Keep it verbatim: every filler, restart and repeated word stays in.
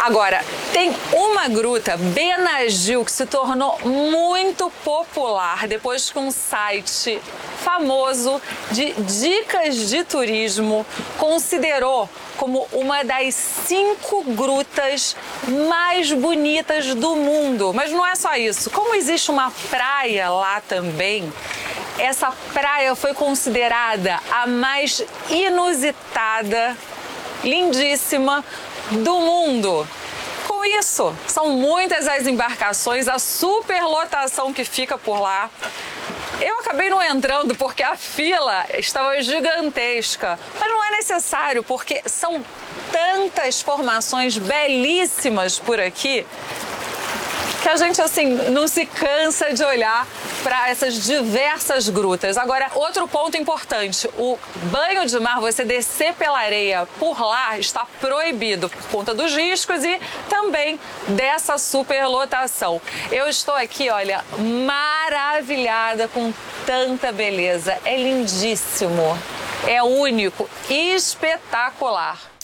Agora, tem uma gruta, Benagil, que se tornou muito popular depois que um site famoso de dicas de turismo considerou como uma das cinco grutas mais bonitas do mundo. Mas não é só isso. Como existe uma praia lá também, essa praia foi considerada a mais inusitada, lindíssima do mundo. Com isso, são muitas as embarcações, a superlotação que fica por lá. Eu acabei não entrando porque a fila estava gigantesca, mas não é necessário porque são tantas formações belíssimas por aqui que a gente assim não se cansa de olhar para essas diversas grutas. Agora, outro ponto importante, o banho de mar, você descer pela areia por lá, está proibido por conta dos riscos e também dessa superlotação. Eu estou aqui, olha, maravilhada com tanta beleza. É lindíssimo, é único, espetacular.